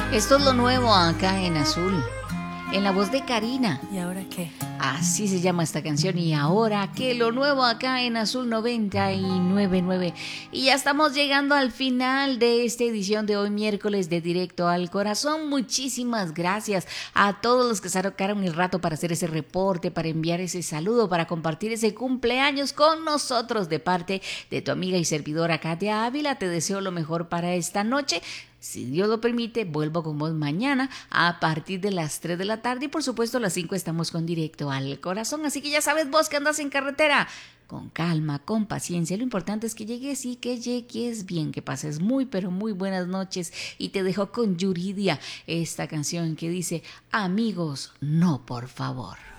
Esto es lo nuevo acá en Azul, en la voz de Karina. ¿Y ahora qué? Así se llama esta canción. Y ahora que lo nuevo acá en Azul 99.9. Y ya estamos llegando al final de esta edición de hoy miércoles de Directo al Corazón. Muchísimas gracias a todos los que sacaron el rato para hacer ese reporte, para enviar ese saludo, para compartir ese cumpleaños con nosotros de parte de tu amiga y servidora Katia Ávila. Te deseo lo mejor para esta noche. Si Dios lo permite, vuelvo con vos mañana a partir de las 3 de la tarde y por supuesto a las 5 estamos con Directo al Corazón. Así que ya sabes vos que andas en carretera, con calma, con paciencia. Lo importante es que llegues y que llegues bien, que pases muy pero muy buenas noches. Y te dejo con Yuridia esta canción que dice: amigos, no por favor.